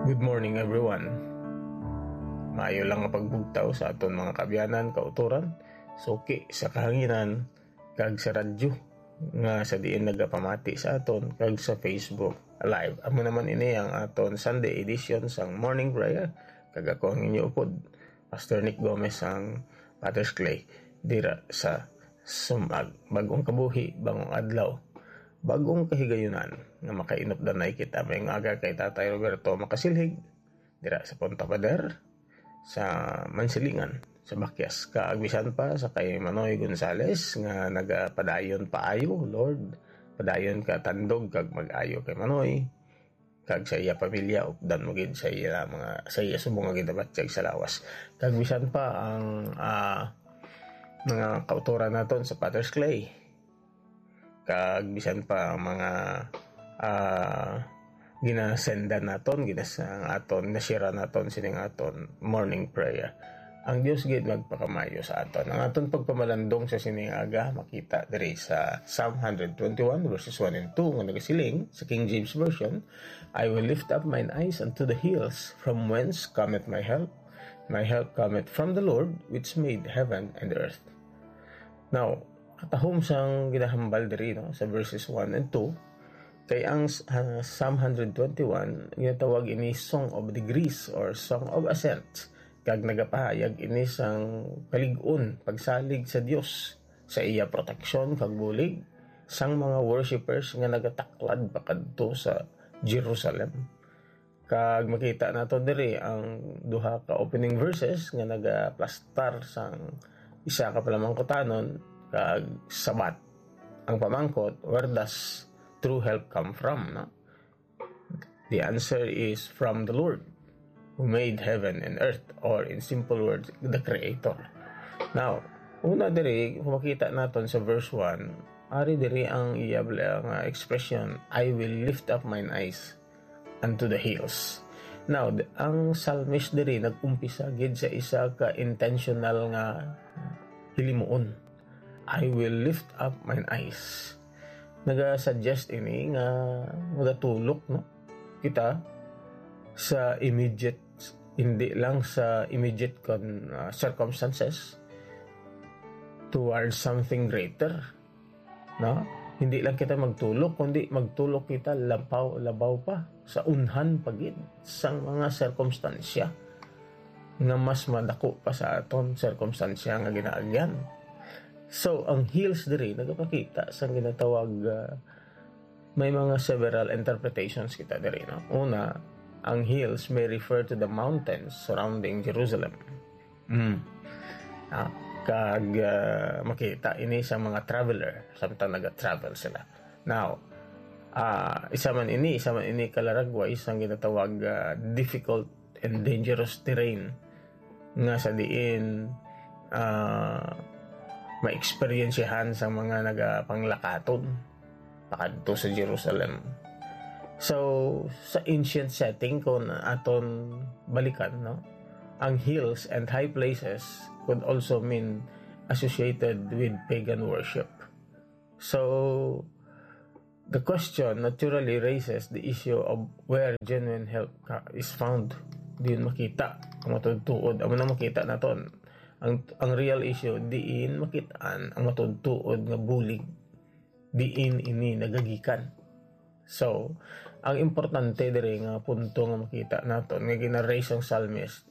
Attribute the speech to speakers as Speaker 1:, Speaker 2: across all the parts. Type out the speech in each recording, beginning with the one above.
Speaker 1: Good morning everyone. Maayo lang nga pagbugtaw sa aton mga kabyanan, kauturan, suki sa kahanginan, kag sa radyo nga sa diin nagapamati sa aton, kag sa Facebook Live. Amo naman ini ang aton Sunday edition sang Morning Prayer. Kag ako ang inyo upod, Pastor Nick Gomez ang Potter's Clay, dira sa Sumag. Bagong kabuhi, bagong adlaw, bagong kahigayunan nga makainop danay kita may aga kay Tatay Roberto makasilhig dira sa Punta Pader sa Mansilingan sa Bakyas. Kaagbisan pa sa kay Manoy Gonzales nga nagapadayon paayo, Lord, padayon ka tandog kag mag-ayo kay Manoy kag sa iya pamilya, updan mo gid sa iya mga sa iya subong nga gidabatyag sa lawas. Kaagbisan pa ang mga kautoran naton sa Potter's Clay, kag bisan pa ang mga ginasendan naton, ginasang aton, nasira naton sining aton morning prayer. Ang Dios gid magpakamayo sa aton. Ang aton pagpamalandong sa sining aga makita diri sa Psalm 121 verses 1 and 2 nga nagasiling sa King James Version, I will lift up mine eyes unto the hills, from whence cometh my help. My help cometh from the Lord, which made heaven and earth. Now, katahom sang ginahambal diri no sa verses 1 and 2 kay ang Psalm 121 ginatawag ini Song of Degrees or Song of Ascent, kag nagapahayag ini sang kalig-on pagsalig sa Dios sa iya proteksyon kag bulig sang mga worshipers nga nagataklad pakadto sa Jerusalem. Kag makita nato diri ang duha ka opening verses nga nagaplastar sang isa ka palamangkutanon kag sabat ang pamangkot, where does true help come from, no? The answer is from the Lord who made heaven and earth, or in simple words, the Creator. Now, una diri makita naton sa verse 1, ari diri ang iya nga expression, I will lift up mine eyes unto the hills. Now, ang psalmist diri nag-umpisa gid sa isa ka intentional nga hilimuon, I will lift up mine eyes. Naga-suggest ini nga magatulok no kita sa immediate, hindi lang sa immediate circumstances towards something greater, no? Hindi lang kita magtulok, kundi magtulok kita labaw pa sa unhan pagid sang mga sirkumstansya nga mas madako pa sa aton sirkumstansya nga ginaagyan. So, ang hills diri nagapakita sa ginatawag may mga several interpretations kita diri, no? Una, ang hills may refer to the mountains surrounding Jerusalem. Kag makita ini sa mga traveler samtang naga-travel sila. Now, isa man ini kalaragway sa ginatawag difficult and dangerous terrain nga sa diin ma-experiensyahan sa mga nagapanglakaton pakadto sa Jerusalem. So, sa ancient setting kung aton balikan, no, ang hills and high places could also mean associated with pagan worship. So, the question naturally raises the issue of where genuine help is found. Diin makita ang matudtuod, amo na makita naton ang real issue, diin makitaan ang matudtuod nga bulig, diin ini nagagikan. So, ang importante diri nga punto nga makita naton nga gina-raise ang psalmist,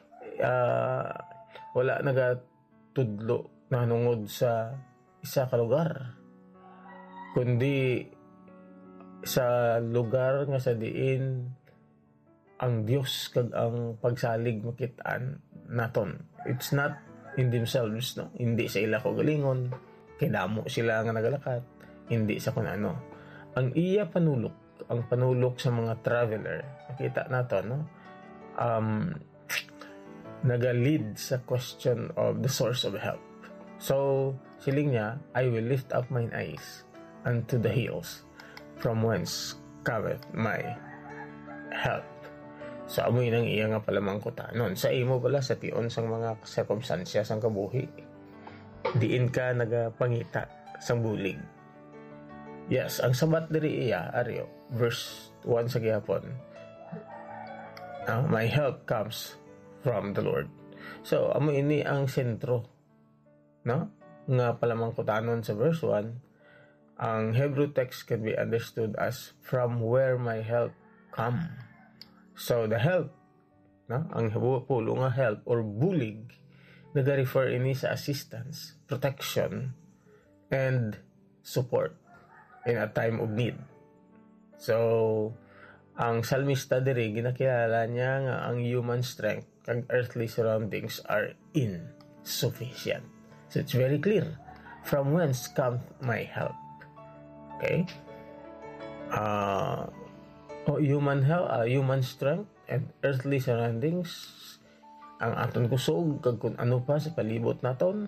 Speaker 1: wala nagatudlo nanungod sa isa ka lugar, kundi sa lugar nga sa diin ang Dios kag ang pagsalig makitaan naton. It's not in themselves, no? Hindi sa ila ko galingon, kay damo sila nga nagalakat, hindi sa kun ano. Ang iya panulok, ang panulok sa mga traveler, makita nato, no? Naga-lead sa question of the source of help. So, siling niya, I will lift up mine eyes unto the hills, from whence cometh my help. So, amoy nang iya nga palamangkutanon. Sa imo pala, sa tion sang mga circumstansya sang kabuhi, diin ka nagapangita sang bulig. Yes, ang sabat diri iya, Aryo, verse 1 sa gihapon, My help comes from the Lord. So, amo ini ang sentro, no? Nga palamang kutanon sa verse 1, ang Hebrew text can be understood as from where my help come. So, the help, no? Ang pulo nga help or bulig, nag-refer ini sa assistance, protection, and support in a time of need. So, ang salmista diri ginakilala niya nga ang human strength kag earthly surroundings are insufficient. So it's very clear from whence comes my help. Okay? Human strength and earthly surroundings, ang aton kusog kag kun ano pa sa palibot naton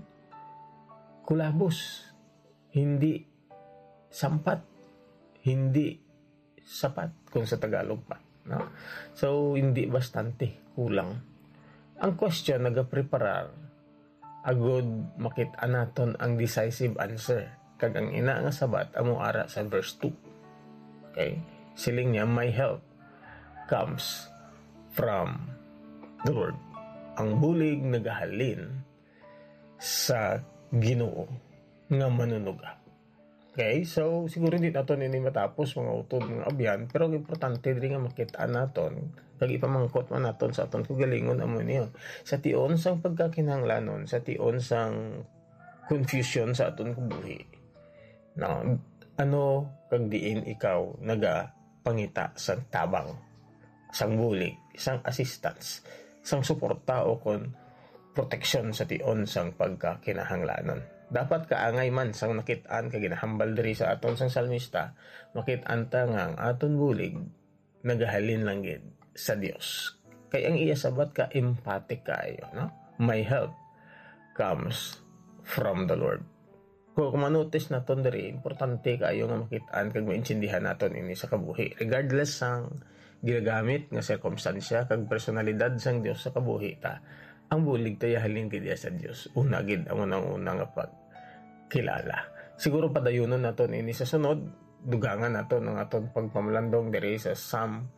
Speaker 1: kulabos, hindi sampat, hindi sapat kung sa Tagalog pa, no? So hindi bastante, kulang. Ang question nagapreparar agud makita naton ang decisive answer kag ang ina nga sabat amo ara sa verse 2. Okay, siling niya my help comes from the Lord. Ang bulig nagahalin sa Ginoo nga manunuga. Okay, so siguro hindi naton ini matapos mga utod mga abyan, pero ang importante diri nga makita naton kag ipamangkot man naton sa aton kagalingon amo niyo sa tion sang pagkakinahanglanon, sa tion sang confusion sa aton kabuhi. No, ano kag diin ikaw naga pangita sang tabang, sang bulig, sang assistance, sang suporta o kon protection sa tion sang pagkakinahanglanon. Dapat kaangay man sang nakit-an kag ginahambal diri sa aton sang salmista, makit-an ta nga ang aton bulig nagahalin lang gid sa Dios. Kay ang iya sabat ka empathic kayo, no? My help comes from the Lord. Kung manotice naton diri, importante kayo nga makit-an kag maintindihan naton ini sa kabuhi, regardless sang ginagamit nga sirkumstansya kag personalidad sang Dios sa kabuhi ta. Ang bulig tayo halin kay sa Dios. Una gid ang unang-una nga pagkilala. Siguro padayunon naton ini sa sunod, dugangan naton ang aton pagpamalandong diri sa Psalm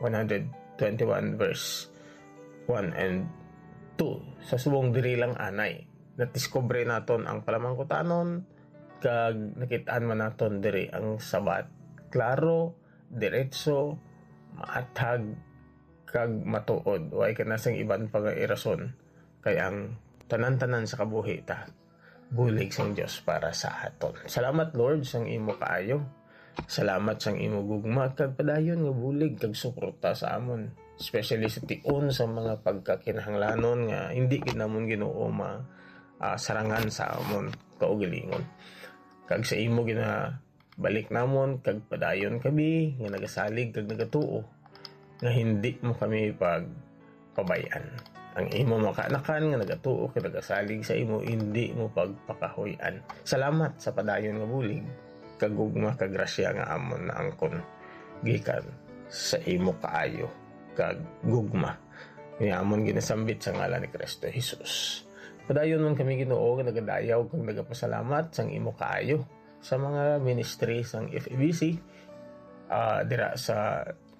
Speaker 1: 121 verse 1 and 2. Sa subong diri lang anay, natiscover naton ang palamangkutanon kag nakitaan man naton diri ang sabat. Klaro, diretso, maatag kag matuod. Way kana sang iban pa nga irason. Kaya ang tanan-tanan sa kabuhi ta, bulig sang Dios para sa aton. Salamat Lord sang imo kaayo. Salamat sang imo gugma kag padayon nga bulig kag suporta sa amon, especially sa tion sa mga pagkakinahanglanon nga hindi gid namon Ginoo sarangan sa amon kaugalingon. Kag sa imo balik namon kag padayon kami nga nagasalig kag nagatuo nga hindi mo kami pagpabayan. Ang imo makanakan nga nagatuo kag nagasalig sa imo, hindi mo pagpakahuyan. Salamat sa padayon nga bulig kag gugma kag grasya nga amon na angkon gikan sa imo kaayo kag gugma nga amon ginasambit sa ngalan ni Kristo Jesus. Padayon man kami Ginoo nga nagadayaw kag nagapasalamat sang imo kaayo sa mga ministry sang FEBC dira sa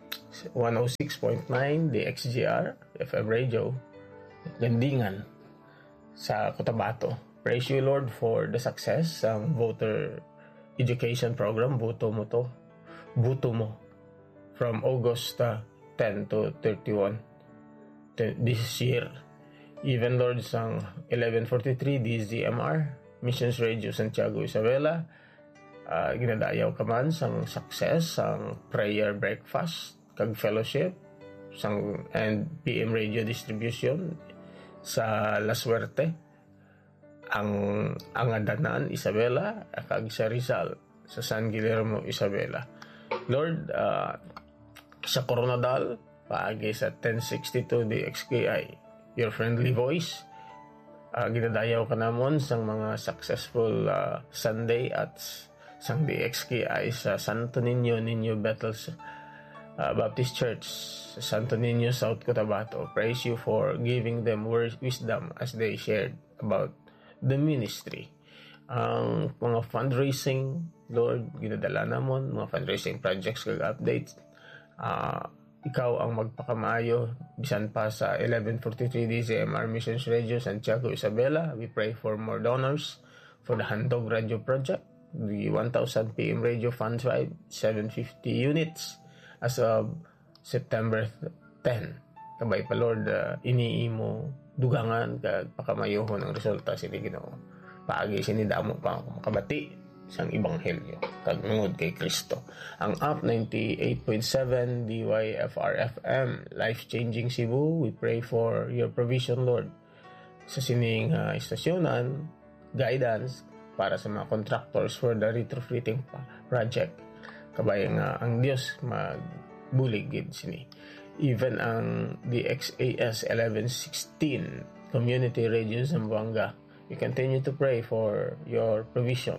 Speaker 1: 106.9 DXGR FM radio Gandingan sa Cotabato. Praise you Lord for the success ng voter education program Buto Mo from August 10 to 31 this year. Even Lord sang 1143 DZMR Missions Radio Santiago Isabela, ginadayaw ka man sang success sang prayer breakfast kag fellowship sang and PM radio distribution sa La Suerte, ang Adanan Isabela kag sa Rizal sa San Guillermo Isabela. Lord, sa Coronadal paagi sa 1062 DXKI Your Friendly Voice, ginadayaw ka namon sang mga successful Sunday at sang DXKI sa Santo Niño Bethel Baptist Church sa Santo Niño, South Cotabato. Praise you for giving them wisdom as they shared about the ministry. Ang mga fundraising, Lord, ginadala namon, mga fundraising projects kag updates. ikaw ang magpakamaayo bisan pa sa 1143 DZMR Missions Radio Santiago Isabela. We pray for more donors for the Handog Radio Project, the 1000 PM Radio Fund Drive, 750 units as of September 10. Kabay pa Lord, iniimo dugangan kag pakamayohon ang resulta sini Ginoo. Paagi sini damo pa makabati isang ebanghelyo kag nungod kay Kristo. Ang Up 98.7 DYFR-FM, life-changing Cebu, we pray for your provision, Lord. Sa sining istasyonan, guidance para sa mga contractors for the retrofitting project. Kabay nga ang Dios magbulig gid sini. Even ang DXAS 1116 Community Radio Zamboanga, we continue to pray for your provision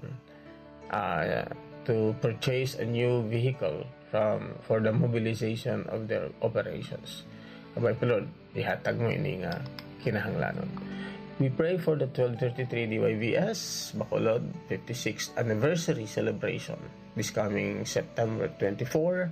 Speaker 1: to purchase a new vehicle for the mobilization of their operations. Kabay pa Lord, ihatag mo ini nga kinahanglanon. We pray for the 1233 DYVS Bacolod 56th anniversary celebration this coming September 24.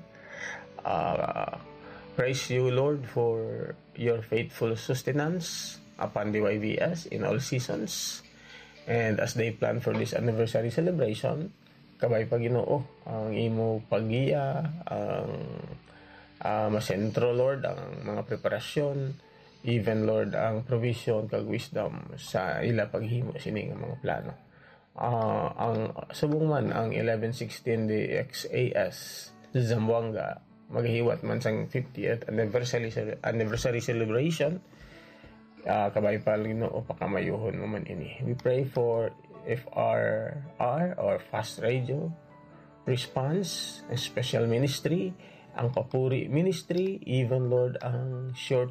Speaker 1: Praise you, Lord, for your faithful sustenance upon DYVS in all seasons. And as they plan for this anniversary celebration, kabay pa Ginoo ang imo paggiya, ang masentro, Lord, ang mga preparasyon, even, Lord, ang provision kag wisdom sa ila paghimo sini nga mga plano. Ang subong man ang 1116 DXAS Zamboanga maghiwat man sang 50th anniversary celebration. Kabay pa Ginoo pakamayuhon mo man ini. We pray for FRR or Fast Radio Response, a special ministry, ang Papuri Ministry, even, Lord, ang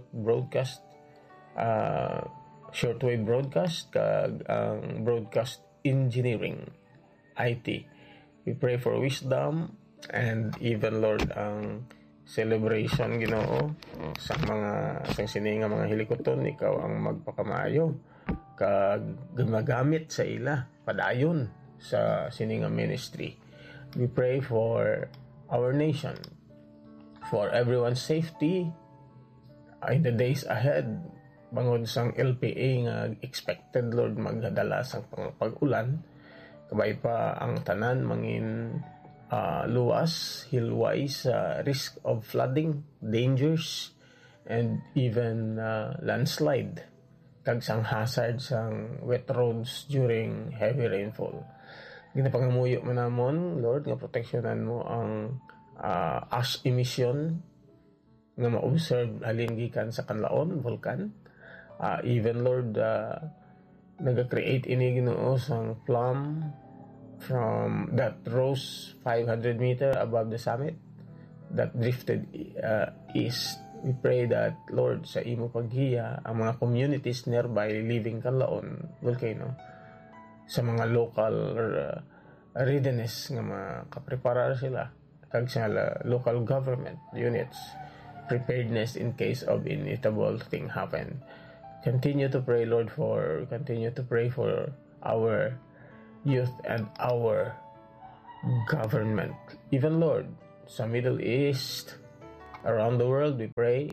Speaker 1: shortwave broadcast kag ang broadcast engineering IT. We pray for wisdom and even, Lord, ang celebration Ginoo sa sininga mga hilikoton, ikaw ang magpakamaayo kag gumagamit sa ila padayon sa sininga ministry. We pray for our nation, for everyone's safety in the days ahead. Bangod sang LPA nga expected, Lord, magdala sang pag-ulan, kabay pa ang tanan mangin luwas, hilway sa risk of flooding, dangers, and even landslide, kag sang hazard sang wet roads during heavy rainfall. Ginapangamuyo man namon, Lord, nga proteksyonan mo ang ash emission nga ma-observe halin gikan sa kanlaon, vulkan. Even, Lord, naga-create ini Ginoo sang plum from that rose 500 meter above the summit that drifted east. We pray that, Lord, sa imo paghiya ang mga communities nearby living kanlaon volcano sa mga local readiness nga makapreparar sila kag sa local government units preparedness in case of inevitable thing happen. Continue to pray, Lord, continue to pray for our youth and our government. Even, Lord, sa Middle East, around the world, we pray.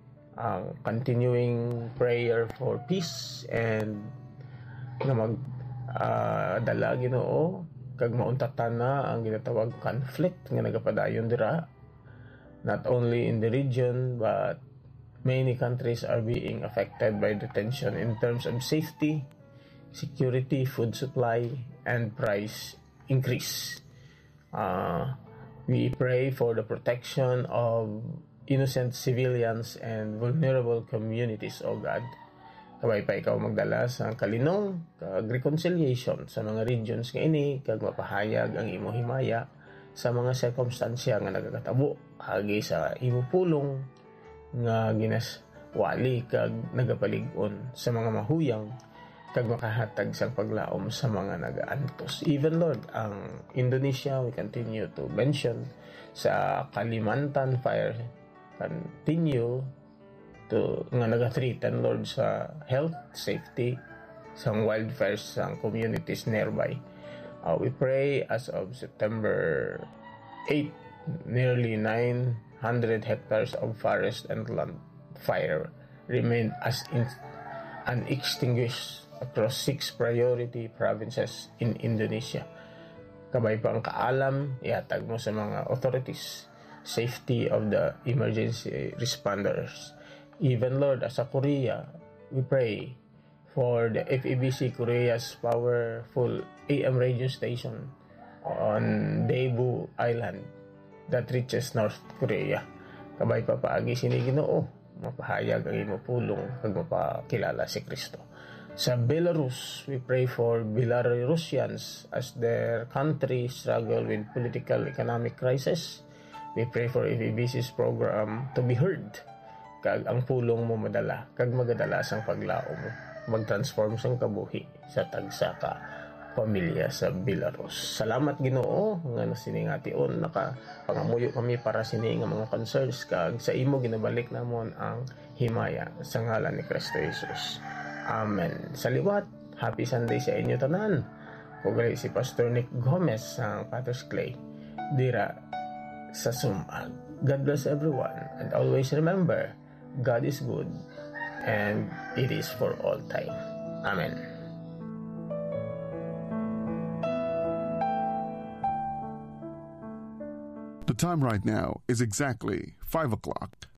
Speaker 1: Continuing prayer for peace and nga magdala Ginoo kag mauntatan na ang ginatawag conflict nga nagapadayon dira, not only in the region but many countries are being affected by the tension in terms of safety, security, food supply, and price increase. We pray for the protection of innocent civilians and vulnerable communities, O God. Kabay pa ikaw magdala sa kalinong kag reconciliation sa mga regions nga ini kag mapahayag ang imo himaya sa mga circumstansya nga nagakatabo hagi sa imo pulong nga ginaswali kag nagapalig-on sa mga mahuyang kag makahatag sa paglaom sa mga nagaantos. Even, Lord, ang Indonesia, we continue to mention sa Kalimantan fire continue to nga naga-threaten, Lord, sa health, safety, sa wildfires sa communities nearby. We pray as of September 8, nearly 900 100 hectares of forest and land fire remained unextinguished across 6 priority provinces in Indonesia. Kabay pa ang kaalam, ihatag mo sa mga authorities, safety of the emergency responders. Even Lord, as a Korea, we pray for the FEBC Korea's powerful AM radio station on Daegu Island that reaches North Korea. Kabay pa paagi sini Ginoo, mapahayag ang imo pulong kag mapakilala si Kristo. Sa Belarus, we pray for Belarusians as their country struggle with political economic crisis. We pray for FEBC's program to be heard. Kag ang pulong mo madala, kag magadala sang paglao mo, mag-transform sang kabuhi sa tagsa ka pamilya sa Belarus. Salamat Ginoo nga nasiningation nakapangamuyo kami para sini nga mga concerns kag sa imo ginabalik namon ang himaya sa ngalan ni Kristo Jesus. Amen. Sa liwat, happy Sunday sa inyo tanan. Kugali si Pastor Nick Gomez sa Potter's Clay dira sa Sumag. God bless everyone and always remember, God is good and it is for all time. Amen.
Speaker 2: The time right now is exactly 5 o'clock.